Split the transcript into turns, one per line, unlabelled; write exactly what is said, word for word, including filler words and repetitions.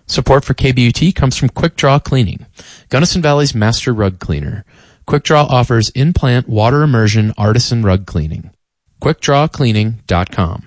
Support for K B U T comes from Quick Draw Cleaning, Gunnison Valley's master rug cleaner. Quick Draw offers in-plant water immersion artisan rug cleaning. quick draw cleaning dot com.